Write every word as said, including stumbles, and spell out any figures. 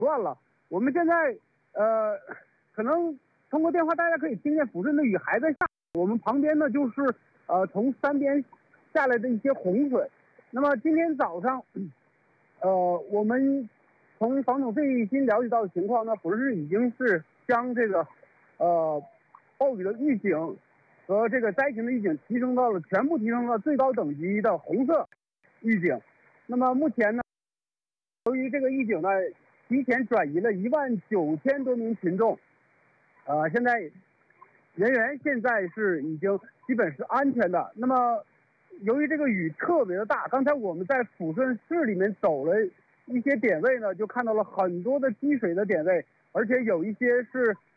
乱了。我们现在呃，可能通过电话大家可以听见抚顺的雨还在下。我们旁边呢就是呃从山边下来的一些洪水。那么今天早上，呃，我们从防总最新了解到的情况呢，抚顺市已经是将这个呃暴雨的预警和这个灾情的预警提升到了全部提升到最高等级的红色预警。那么目前呢，由于这个预警呢，提前转移了一万九千多名群众，呃，现在人员现在是已经基本是安全的。那么由于这个雨特别的大，刚才我们在抚顺市里面走了一些点位呢，就看到了很多的积水的点位，而且有一些是